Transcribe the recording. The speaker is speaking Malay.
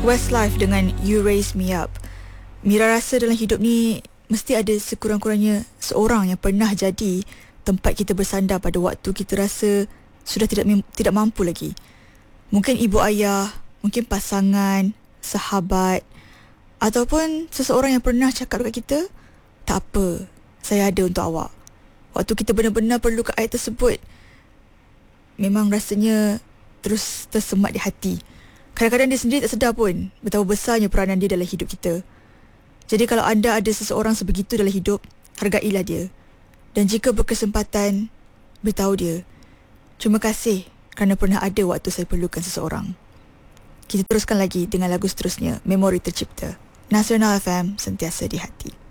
Westlife dengan You Raise Me Up. Mira rasa dalam hidup ni mesti ada sekurang-kurangnya seorang yang pernah jadi tempat kita bersandar pada waktu kita rasa sudah tidak mampu lagi. Mungkin ibu ayah, mungkin pasangan, sahabat, ataupun seseorang yang pernah cakap dekat kita, tak apa, saya ada untuk awak. Waktu kita benar-benar perlukan ayat tersebut, memang rasanya terus tersemat di hati. Kadang-kadang dia sendiri tak sedar pun betapa besarnya peranan dia dalam hidup kita. Jadi kalau anda ada seseorang sebegitu dalam hidup, hargailah dia. Dan jika berkesempatan, beritahu dia, terima kasih kerana pernah ada waktu saya perlukan seseorang. Kita teruskan lagi dengan lagu seterusnya, Memori Tercipta. Nasional FM, sentiasa di hati.